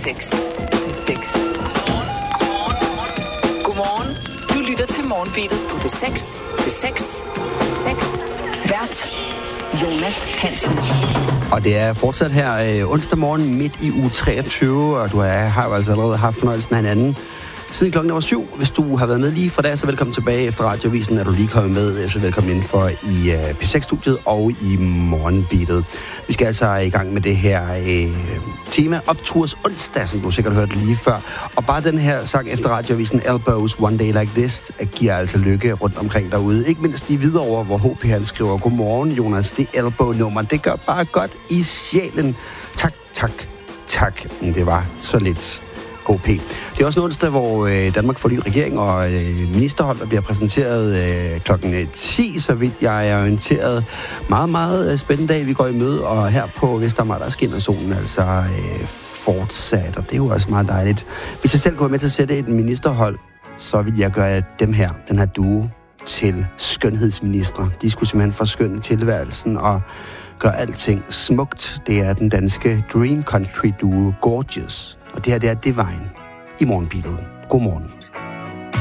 6. Godmorgen. Du lytter til Morgenbeatet på B6. Vært Jonas Hansen. Og det er fortsat her onsdag morgen midt i uge 23, og du har jo altså allerede haft fornøjelsen af hinanden siden klokken var 7. Hvis du har været med lige fra dag, så velkommen tilbage efter radioavisen. Er du lige kommet med, så velkommen indenfor i P6-studiet og i Morgenbeatet. Vi skal altså i gang med det her tema Opturs onsdag, som du sikkert hørte lige før. Og bare den her sang efter radioavisen Elbows One Day Like This giver altså lykke rundt omkring derude. Ikke mindst i Hvidovre, hvor HP han skriver: Godmorgen Jonas, det Elbow-nummer, det gør bare godt i sjælen. Tak. Det var så lidt. HP. Det er også en onsdag, hvor Danmark får ny regering, og ministerhold, der bliver præsenteret klokken 10, så vidt jeg er orienteret. Meget spændende dag, vi går i møde, og her på Vestermar, der skinner solen altså fortsat, og det er jo også meget dejligt. Hvis jeg selv går med til at sætte et ministerhold, så vil jeg gøre den her duo til skønhedsministre. De skulle simpelthen forskønne tilværelsen og gøre alting smukt. Det er den danske Dream Country duo Gorgeous. Og det her, det er Divine i Morgenbeatet. Godmorgen.